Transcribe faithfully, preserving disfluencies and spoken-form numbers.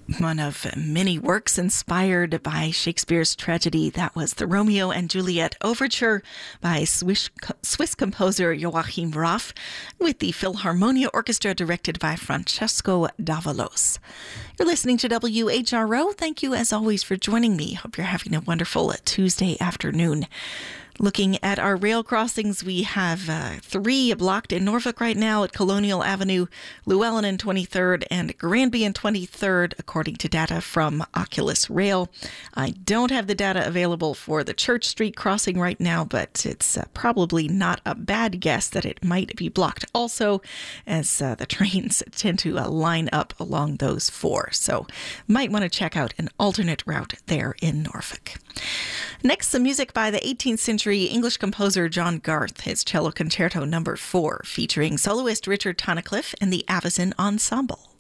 One of many works inspired by Shakespeare's tragedy. That was the Romeo and Juliet Overture by Swiss, Swiss composer Joachim Raff with the Philharmonia Orchestra directed by Francesco Davalos. You're listening to W H R O. Thank you as always for joining me. Hope you're having a wonderful Tuesday afternoon. Looking at our rail crossings, we have uh, three blocked in Norfolk right now at Colonial Avenue, Llewellyn and twenty-third, and Granby and twenty-third, according to data from Oculus Rail. I don't have the data available for the Church Street crossing right now, but it's uh, probably not a bad guess that it might be blocked also, as uh, the trains tend to uh, line up along those four. So might want to check out an alternate route there in Norfolk. Next, some music by the eighteenth century English composer John Garth, his Cello Concerto number four, featuring soloist Richard Tunnicliffe and the Avison Ensemble.